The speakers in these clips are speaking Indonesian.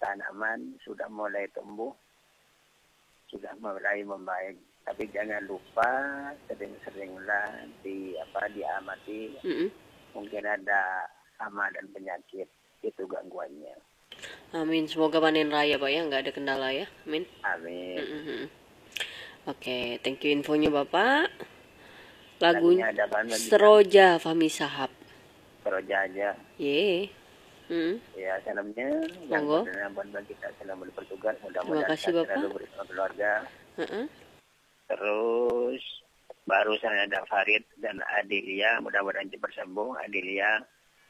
tanaman sudah mulai tumbuh, sudah mulai membaik. Tapi jangan lupa sering-seringlah diamati. Mungkin ada hama dan penyakit, itu gangguannya. Amin. Semoga panen raya Pak ya, nggak ada kendala ya. Amin. Amin. Oke, thank you infonya Bapak. Lagunya Lagunya ada apa lagi? Seroja Fahmi Sahab. Seroja aja. Ye. Ya, salamnya yang Monggo. buat kita selamat bertugas. Terima Mudah-mudahan kasih kita Bapak. selalu bersama keluarga. Heeh. Terus barusan ada Farid dan Adilia, mudah-mudahan cepat sembuh. Adilia,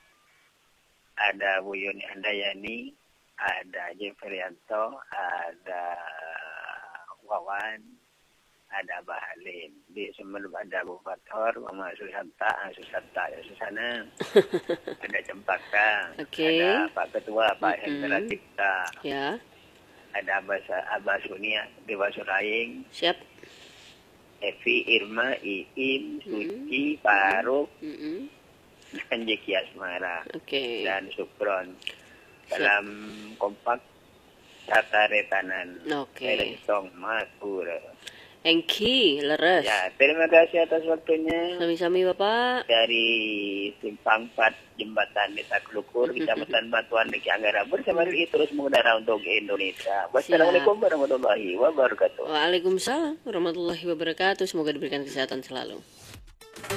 ada Bu Yuni Handayani, ada Jefrianto, ada Wawan, ada Mbak Halim. Di sebelum ada Bu Fathor, Mama Susanta ya Susana, ada Cempaka, Oke. ada Pak Ketua, Pak Hendra Cipta, Ya, ada Abah Sunia, Dewa Suraing, siap. Evi, Irma, Iim, Suci, Faruk, dan Jeki Asmara, Oke. dan Sukron. Dalam kompak, Tata Retanan, Oke. Tong Makura. Engki, leres. Ya, terima kasih atas waktunya. Sami-sami Bapak. Dari Simpang 4 Jembatan Desa Klukur, Kecamatan Batuan, Deki Anggara, bersama RI terus mengudara untuk Indonesia. Wassalamualaikum warahmatullahi wabarakatuh. Waalaikumsalam warahmatullahi wabarakatuh. Semoga diberikan kesehatan selalu.